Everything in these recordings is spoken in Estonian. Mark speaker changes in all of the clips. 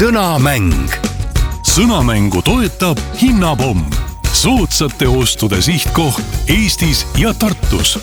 Speaker 1: Sõnamäng. Sõnamängu toetab Hinnapomm. Soodsate ostude sihtkoht Eestis ja Tartus.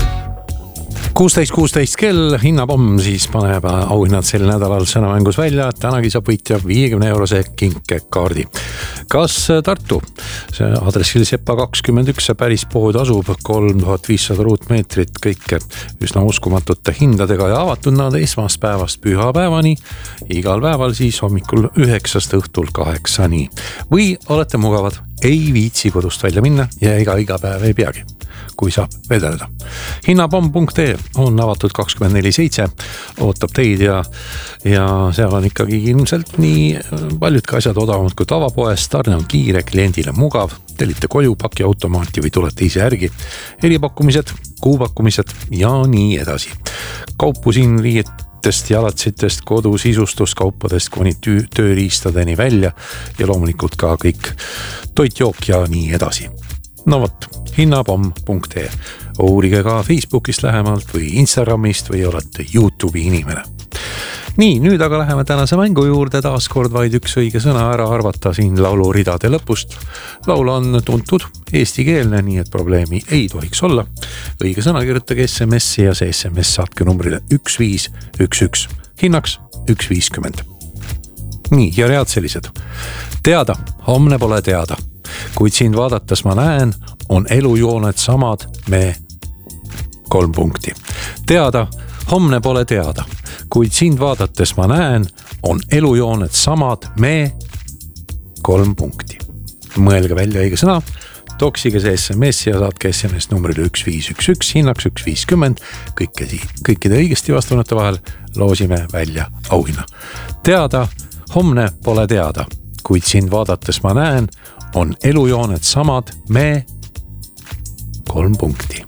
Speaker 2: 16 kell, Hinnapomm siis paneb auhinnad sel nädalal sõnamängus välja. Tänagi saab võitja 50-eurose kinkekaardi. Kas Tartu? See adressil Sepa 21, see päris pood asub 3500 ruutmeetrit, kõike üsna uskumatute hindadega ja avatud nad esmaspäevast pühapäevani, igal päeval siis hommikul 9 õhtul 8. Või olete mugavad, ei viitsi kodust välja minna ja iga päev ei peagi, kui saab vedeleda. Hinnapomm.ee on avatud 24/7, ootab teid ja seal on ikkagi ilmselt nii paljudki asjad odavamad kui tavapoes, tarne on kiire, kliendile mugav, tellite koju, pakiautomaati või tulete ise järgi, eripakkumised, kuupakkumised ja nii edasi. Kaupu siin riietest, jalatsitest, kodusisustuskaupadest kuni tööriistadeni välja ja loomulikult ka kõik toitjook ja nii edasi. No vot, hinnapomm.ee. Uurige ka Facebookist lähemalt või Instagramist või olete YouTube'i inimene. Nii, nüüd aga läheme tänase mängu juurde, taas kord vaid üks õige sõna ära arvata siin laulu ridade lõpust. Laul on tuntud, eestikeelne, nii et probleemi ei tohiks olla. Õige sõna kirjutage SMS-i ja see SMS saatke numbrile 1511. Hinnaks 1.50. Nii, ja read sellised. Teada, homne pole teada. Kuid sind vaadates ma näen, on elujooned samad, me 3 punkti. Teada, homne pole teada. Kuid sind vaadates ma näen, on elujooned samad, me 3 punkti. Mõelge välja õige sõna, toksige see SMS ja saatke SMS numbrile 1511, hinnaks 1.50. Kõikide õigesti vastunute vahel loosime välja auhinna. Teada, homne pole teada. Kuid sind vaadates ma näen, on elujooned samad, me 3 punkti.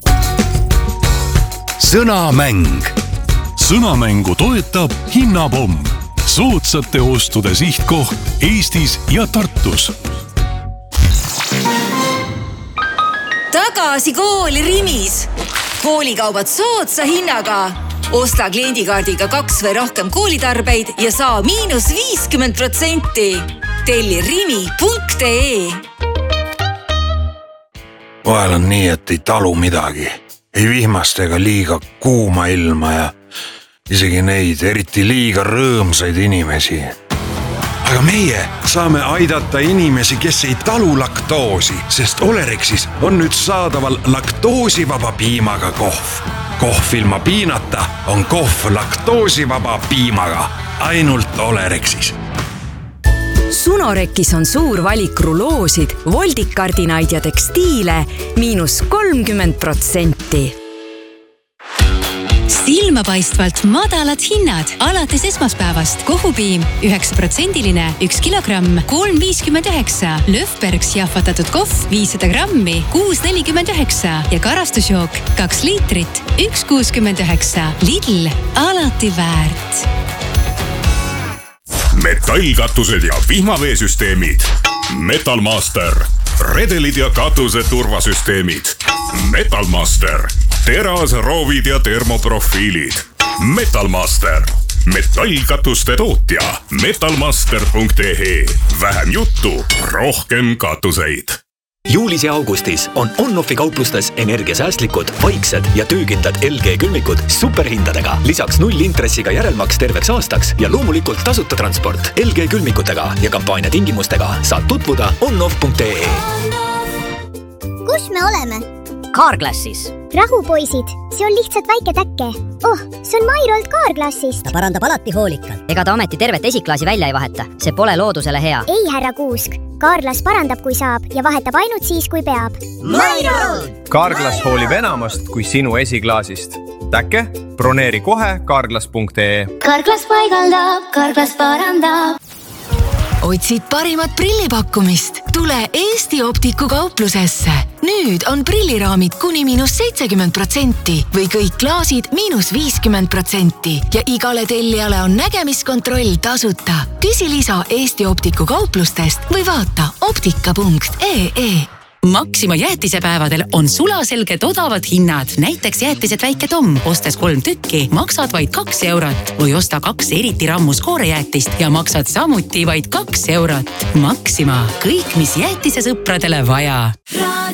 Speaker 1: Sõnamäng. Sõnamängu toetab Hinnapomm. Soodsate ostude sihtkoht Eestis ja Tartus.
Speaker 3: Tagasi kooli Rimis. Koolikaubad soodsa hinnaga. Osta kliendikaardiga 2 või rohkem koolitarbeid ja saa -50%. Telli rimi.ee.
Speaker 4: Vahel on nii, et ei talu midagi. Ei vihmast ega liiga kuuma ilma ja isegi neid eriti liiga rõõmsaid inimesi. Aga meie saame aidata inimesi, kes ei talu laktoosi, sest Olerexis on nüüd saadaval laktoosivaba piimaga kohv. Kohv ilma piinata on kohv laktoosivaba piimaga. Ainult Olerexis.
Speaker 5: Sunorekis on suur valik ruloosid, voldikardinaid ja tekstiile -30%.
Speaker 6: Silmapaistvalt madalad hinnad alates esmaspäevast. Kohupiim 9%, 1 kilogramm, 3,59. Löfbergs jahvatatud kohv 500 grammi, 6,49. Ja karastusjook 2 liitrit, 1,69. Lidl, alati väärt.
Speaker 7: Metallkatused ja vihmaveesüsteemid. Metalmaster. Redelid ja katuse turvasüsteemid. Metalmaster. Terasroovid ja termoprofiilid. Metalmaster. Metallkatuste tootja. Metalmaster.ee. Vähem juttu, rohkem katuseid.
Speaker 8: Juulis ja augustis on OnOffi kauplustes energiasäästlikud, vaiksed ja töökindlad LG külmikud superhindadega. Lisaks 0 intressiga järelmaks terveks aastaks ja loomulikult tasuta transport LG külmikutega ja kampaania tingimustega saad tutvuda onoff.ee.
Speaker 9: Kus me oleme?
Speaker 10: Carglassis.
Speaker 9: Rahu poisid, see on lihtsalt väike täkke. Oh, see on Mairolt Carglassist.
Speaker 10: Ta parandab alati hoolikalt. Ega ta ometi tervet esiklaasi välja ei vaheta. See pole loodusele hea.
Speaker 9: Ei, härra Kuusk. Carglass parandab, kui saab ja vahetab ainult siis, kui peab.
Speaker 11: Mairolt! Carglass hoolib enamast kui sinu esiklaasist. Täkke? Broneeri kohe Carglass.ee.
Speaker 9: Carglass paigaldab, Carglass parandab.
Speaker 12: Otsid parimat prillipakkumist? Tule Eesti Optiku kauplusesse. Nüüd on prilliraamid kuni -70% või kõik klaasid -50% ja igale tellijale on nägemiskontroll tasuta. Küsi lisa Eesti Optiku kauplustest või vaata optika.ee.
Speaker 13: Maxima jäätisepäevadel on sulaselged odavad hinnad. Näiteks jäätised Väike Tom. Ostes 3 tükki, maksad vaid 2 eurot. Või osta 2 eriti rammus koorejäätist ja maksad samuti vaid 2 eurot. Maxima. Kõik, mis jäätise sõpradele vaja.